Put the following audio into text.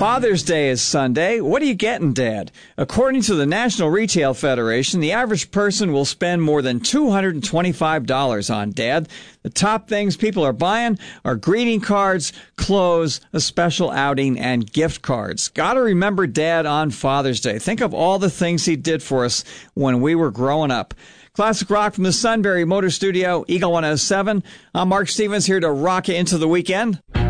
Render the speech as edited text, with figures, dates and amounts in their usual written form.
Father's Day is Sunday. What are you getting, Dad? According to the National Retail Federation, the average person will spend more than $225 on Dad. The top things people are buying are greeting cards, clothes, a special outing, and gift cards. Gotta remember Dad on Father's Day. Think of all the things he did for us when we were growing up. Classic rock from the Sunbury Motor Studio, Eagle 107. I'm Mark Stevens here to rock you into the weekend.